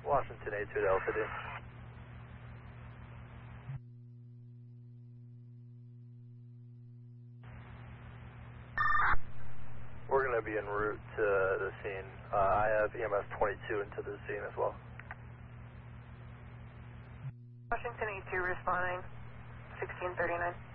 Washington 82 to Alpha D. We're going to be en route to the scene. I have EMS 22 into the scene as well. Washington 82 responding, 1639.